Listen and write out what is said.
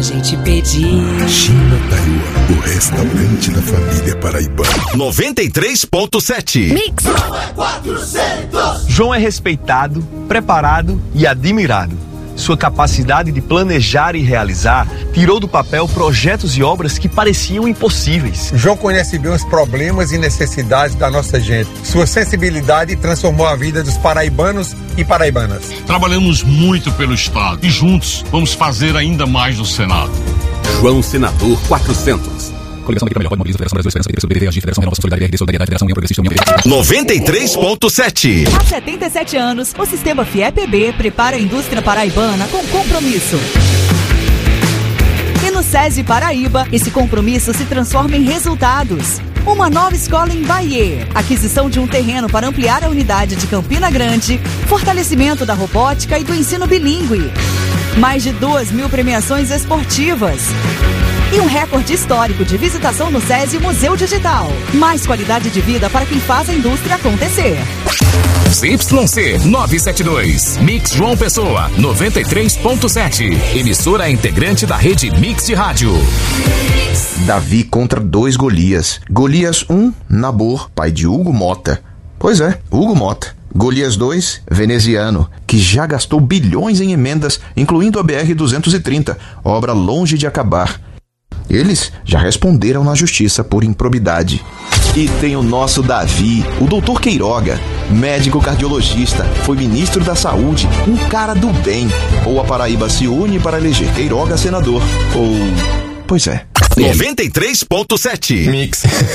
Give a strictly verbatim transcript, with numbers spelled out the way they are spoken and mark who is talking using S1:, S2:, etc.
S1: gente pedir.
S2: China Taiwan, o restaurante da família paraibana.
S3: noventa e três ponto sete.
S1: Mix.
S4: João é quatrocentos.
S5: João é respeitado, preparado e admirado. Sua capacidade de planejar e realizar tirou do papel projetos e obras que pareciam impossíveis.
S6: João conhece bem os problemas e necessidades da nossa gente. Sua sensibilidade transformou a vida dos paraibanos e paraibanas.
S7: Trabalhamos muito pelo Estado e juntos vamos fazer ainda mais no Senado.
S3: João Senador quatrocentos.
S8: Coligação Americana Melhor, Mobiliza, Federação Brasil, Esperança, P T, P T, Agir, Federação Renova, Solidariedade, R D, Solidariedade, Federação União Progressista, União Progressista.
S3: noventa e três ponto sete.
S9: Há setenta e sete anos, o Sistema Fiep-B prepara a indústria paraibana com compromisso. E no SESI Paraíba, esse compromisso se transforma em resultados. Uma nova escola em Bahia, aquisição de um terreno para ampliar a unidade de Campina Grande, fortalecimento da robótica e do ensino bilíngue. Mais de duas mil premiações esportivas. E um recorde histórico de visitação no SESI Museu Digital. Mais qualidade de vida para quem faz a indústria acontecer.
S8: C Y C novecentos e setenta e dois. Mix João Pessoa, noventa e três ponto sete. Emissora integrante da rede Mix de Rádio.
S10: Davi contra dois Golias. Golias um, Nabor, pai de Hugo Mota. Pois é, Hugo Mota. Golias dois, veneziano, que já gastou bilhões em emendas, incluindo a B R duzentos e trinta, obra longe de acabar. Eles já responderam na justiça por improbidade. E tem o nosso Davi, o doutor Queiroga, médico cardiologista, foi ministro da Saúde, um cara do bem. Ou a Paraíba se une para eleger Queiroga senador, ou... Pois é.
S3: noventa e três ponto sete.
S11: Mix.